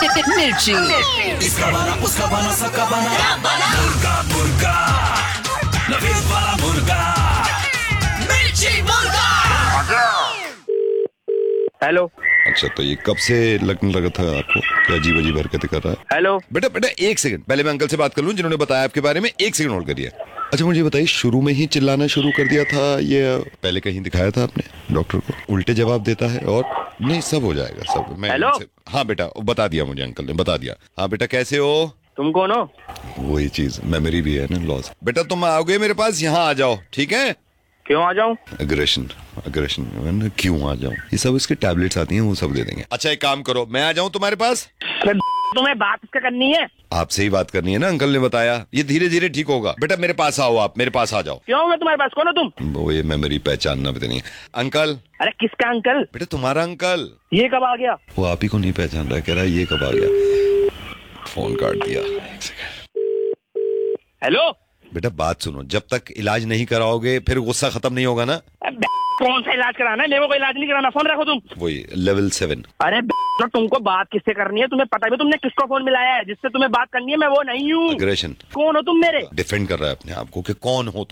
मिर्ची। इसका बना उसका बना सबका बना मुर्गा मुर्गा नवीन वाला मुर्गा मिर्ची मुर्गा। हेलो। अच्छा, तो ये कब से लगने लगा था आपको? क्या अजीब अजीब हरकतें कर रहा है? हेलो। बेटा बेटा एक सेकंड, पहले मैं अंकल से बात कर लूं जिन्होंने बताया आपके बारे में। एक सेकंड होल्ड करिए। अच्छा मुझे बताइए, शुरू में ही चिल्लाना शुरू कर दिया था ये पहले कहीं दिखाया था आपने डॉक्टर को? उल्टे जवाब देता है और नहीं, सब हो जाएगा सब। मैं हेलो? हाँ बेटा, बता दिया मुझे, अंकल ने बता दिया। हाँ बेटा, कैसे हो? तुम कौन हो? वही चीज, मेमोरी भी है ना, लॉस। बेटा तुम आओगे मेरे पास, यहाँ आ जाओ, ठीक है? क्यों आ जाऊं? अग्रेशन अग्रेशन क्यों आ जाऊं? ये सब इसके टैबलेट्स आती हैं, वो सब दे देंगे। अच्छा एक काम करो, मैं आ जाऊं तुम्हारे पास? अरे तुम्हें बात इसका करनी है? आपसे ही बात करनी है ना, अंकल ने बताया। ये धीरे धीरे ठीक होगा। बेटा मेरे पास आओ, आप मेरे पास आ जाओ। क्यों मैं तुम्हारे पास? कौन हो तुम? वो ये मेमोरी पहचानना भी नहीं। अंकल। अरे किसका अंकल? बेटा तुम्हारा अंकल। ये कब आ गया? वो आप ही को नहीं पहचान रहा, कह रहा है ये कब आ गया। फोन काट दिया। एक सेकंड। हेलो। बेटा बात सुनो, जब तक इलाज नहीं कराओगे फिर गुस्सा खत्म नहीं होगा ना। कौन सा इलाज कराना है? मेरे को इलाज नहीं कराना। फोन रखो तुम। वही लेवल 7। अरे तो तुमको बात किससे करनी है? तुम्हें पता भी तुमने किसको फोन मिलाया है? जिससे तुम्हें बात करनी है मैं वो नहीं हूँ। अग्रेशन। कौन हो तुम मेरे? डिफेंड कर रहा है अपने आप को कि कौन हो तुम।